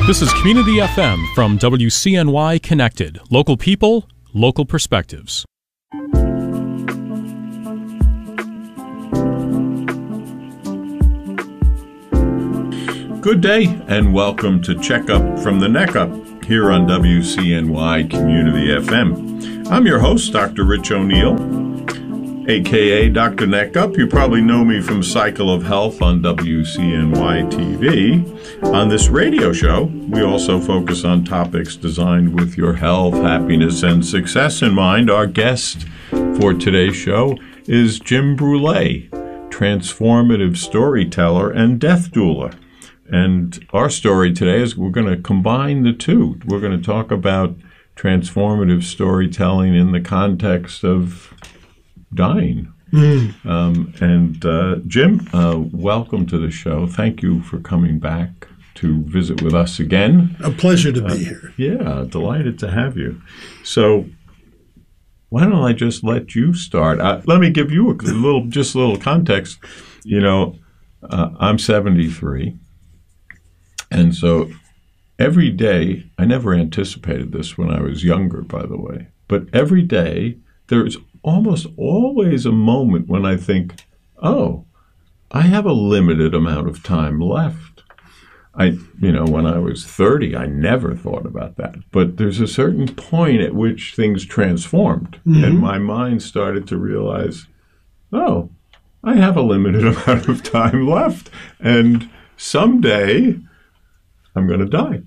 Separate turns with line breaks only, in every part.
This is Community FM from WCNY Connected. Local people, local perspectives.
Good day and welcome to Checkup from the Neck Up here on WCNY Community FM. I'm your host, Dr. Rich O'Neill, a.k.a. Dr. Neck Up. You probably know me from Cycle of Health on WCNY TV. On this radio show, we also focus on topics designed with your health, happiness, and success in mind. Our guest for today's show is Jim Brule, transformative storyteller and death doula. And our story today is we're going to combine the two. We're going to talk about transformative storytelling in the context of dying. Jim, welcome to the show. Thank you for coming back to visit with us again.
A pleasure to be here.
Yeah, delighted to have you. So why don't I just let you start? Let me give you a little context. You know, I'm 73. And so every day, I never anticipated this when I was younger, by the way, but every day there's almost always a moment when I think, oh, I have a limited amount of time left. When I was 30, I never thought about that. But there's a certain point at which things transformed, and my mind started to realize, oh, I have a limited amount of time left, and someday I'm going to die.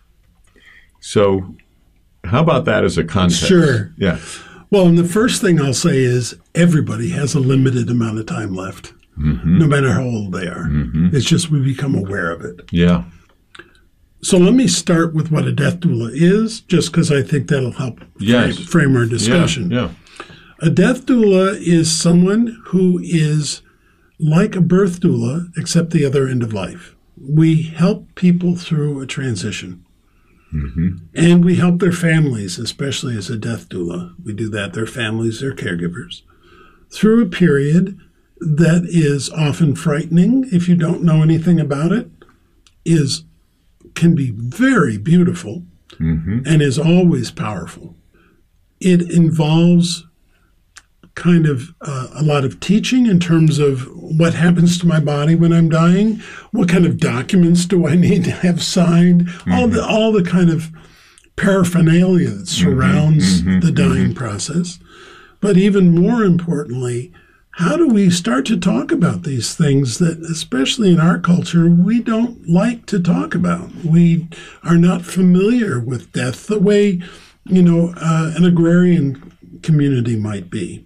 So how about that as a context?
Sure.
Yeah.
Well, and the first thing I'll say is everybody has a limited amount of time left, no matter how old they are. It's just we become aware of it.
Yeah.
So let me start with what a death doula is, just because I think that'll help frame our discussion.
Yeah.
A death doula is someone who is like a birth doula, except the other end of life. We help people through a transition. And we help their families, especially as a death doula. We do that, their families, their caregivers, through a period that is often frightening if you don't know anything about it, can be very beautiful, and is always powerful. It involves kind of a lot of teaching in terms of what happens to my body when I'm dying, what kind of documents do I need to have signed, all the kind of paraphernalia that surrounds the dying process. But even more importantly, how do we start to talk about these things that, especially in our culture, we don't like to talk about? We are not familiar with death the way, an agrarian community might be.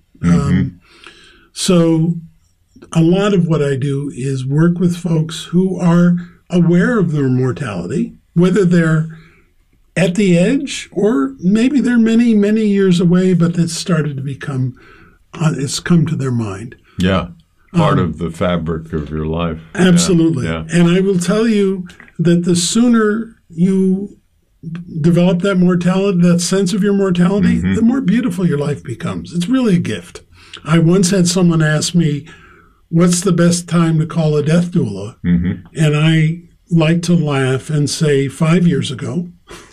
So a lot of what I do is work with folks who are aware of their mortality, whether they're at the edge or maybe they're many, many years away, but it's started to become, it's come to their mind.
Yeah. Part of the fabric of your life.
Absolutely.
Yeah.
And I will tell you that the sooner you develop that mortality, that sense of your mortality, the more beautiful your life becomes. It's really a gift. I once had someone ask me, what's the best time to call a death doula? And I like to laugh and say 5 years ago.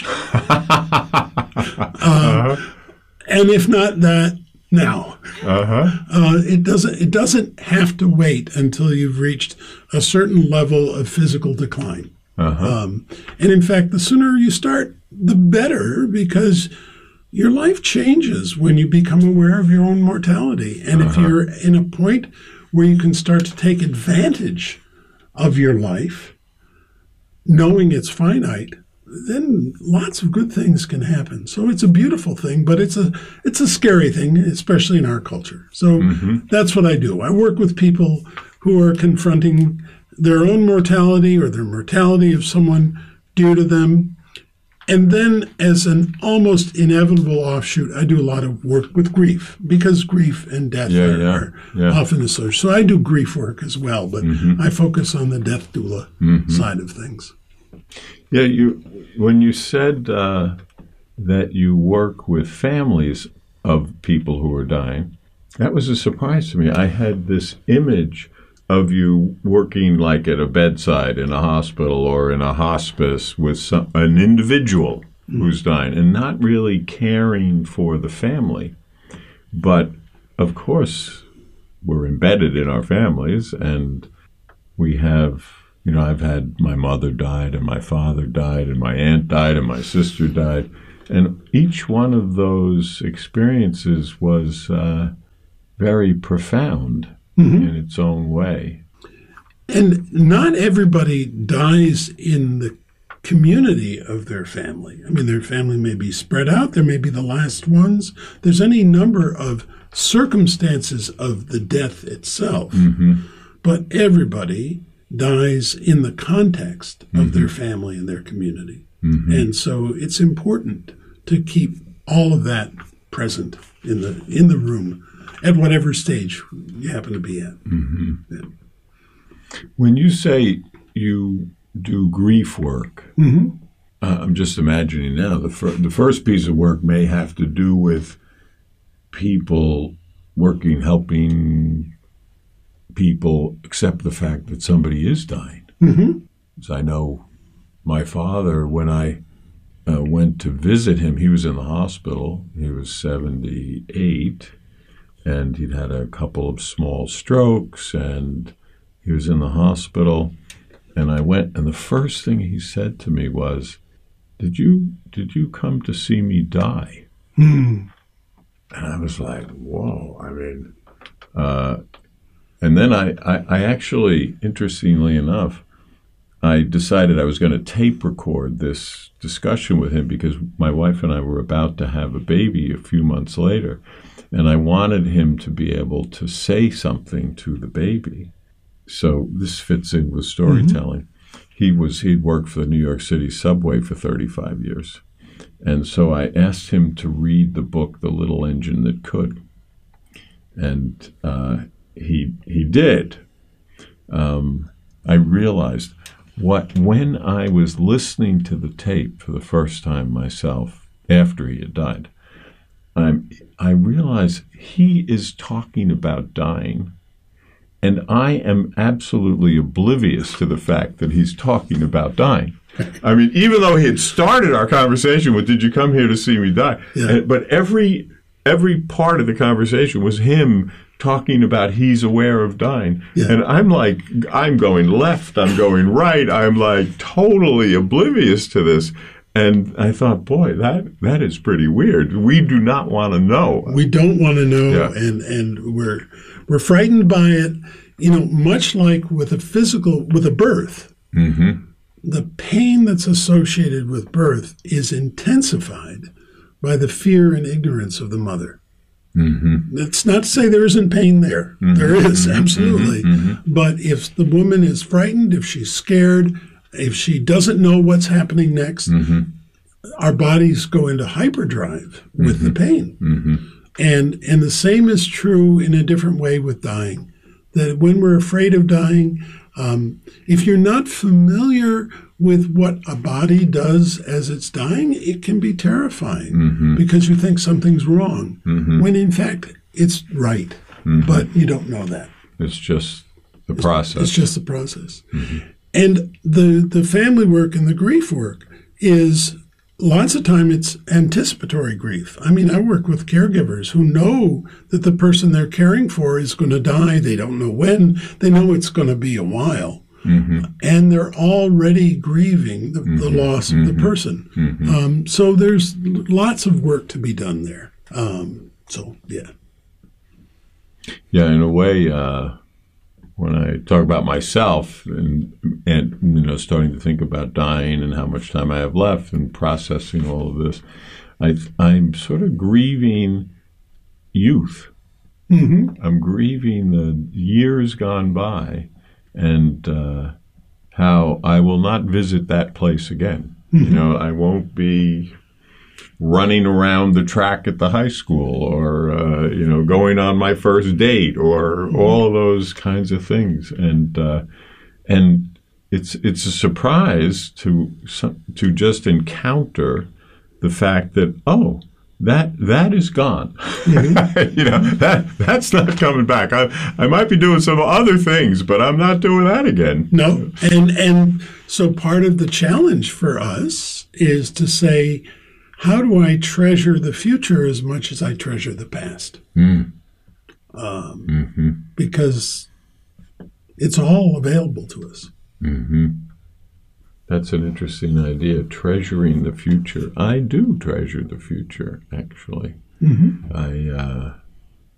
And if not that, now. It doesn't have to wait until you've reached a certain level of physical decline. And in fact, the sooner you start, the better, because your life changes when you become aware of your own mortality. And if you're in a point where you can start to take advantage of your life, knowing it's finite, then lots of good things can happen. So it's a beautiful thing, but it's a scary thing, especially in our culture. So that's what I do. I work with people who are confronting their own mortality or their mortality of someone dear to them. And then as an almost inevitable offshoot, I do a lot of work with grief, because grief and death are often associated. So I do grief work as well, but I focus on the death doula side of things.
Yeah, when you said that you work with families of people who are dying, that was a surprise to me. I had this image of you working like at a bedside in a hospital or in a hospice with an individual who's dying and not really caring for the family. But, of course, we're embedded in our families, and we have, I've had my mother died and my father died and my aunt died and my sister died. And each one of those experiences was very profound in its own way.
And not everybody dies in the community of their family. I mean, their family may be spread out. There may be the last ones. There's any number of circumstances of the death itself. But everybody dies in the context of their family and their community. And so it's important to keep all of that present in the room at whatever stage you happen to be at. Yeah.
When you say you do grief work, I'm just imagining now the first piece of work may have to do with people helping people accept the fact that somebody is dying. As I know my father, when I went to visit him, he was in the hospital. He was 78, and he'd had a couple of small strokes, and he was in the hospital. And I went, and the first thing he said to me was, Did you come to see me die? And I was like, whoa. I mean, and then I actually, interestingly enough, I decided I was going to tape record this discussion with him because my wife and I were about to have a baby a few months later, and I wanted him to be able to say something to the baby. So this fits in with storytelling. He'd worked for the New York City subway for 35 years. And so I asked him to read the book, The Little Engine That Could. And he did. I realized when I was listening to the tape for the first time myself after he had died, I realized he is talking about dying, and I am absolutely oblivious to the fact that he's talking about dying. I mean, even though he had started our conversation with, "Did you come here to see me die?"
Yeah.
But every part of the conversation was him talking about he's aware of dying. Yeah. And I'm going left, I'm going right, I'm like totally oblivious to this. And I thought, boy, that is pretty weird. We do not want to know.
We don't want to know,
Yeah.
and we're frightened by it. Much like with a birth, the pain that's associated with birth is intensified by the fear and ignorance of the mother. It's not to say there isn't pain there. There is, absolutely. But if the woman is frightened, if she's scared, if she doesn't know what's happening next, our bodies go into hyperdrive with the pain. And the same is true in a different way with dying. That when we're afraid of dying, if you're not familiar with what a body does as it's dying, it can be terrifying because you think something's wrong, when in fact it's right. But you don't know that.
It's just the process.
It's just the process. And the family work and the grief work is lots of time it's anticipatory grief. I mean, I work with caregivers who know that the person they're caring for is going to die. They don't know when. They know it's going to be a while. And they're already grieving the loss of the person. So there's lots of work to be done there. Yeah.
Yeah, in a way, when I talk about myself and starting to think about dying and how much time I have left and processing all of this, I'm sort of grieving youth. I'm grieving the years gone by and how I will not visit that place again. I won't be running around the track at the high school or, going on my first date or all of those kinds of things. And it's a surprise to just encounter the fact that, that is gone. You know, that's not coming back. I might be doing some other things, but I'm not doing that again.
No, and so part of the challenge for us is to say, how do I treasure the future as much as I treasure the past? Because it's all available to us.
That's an interesting idea, treasuring the future. I do treasure the future, actually. I